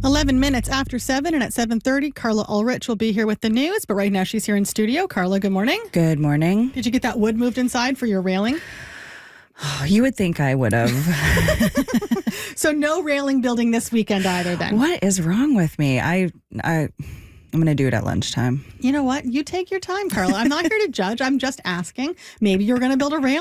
11 minutes after 7, and at 7:30, Carla Ulrich will be here with the news. But right now she's here in studio. Carla, good morning. Good morning. Did you get that wood moved inside for your railing? Oh, you would think I would have. So no railing building this weekend either then? What is wrong with me? I'm going to do it at lunchtime. You know what? You take your time, Carla. I'm not here to judge. I'm just asking. Maybe you're going to build a railing.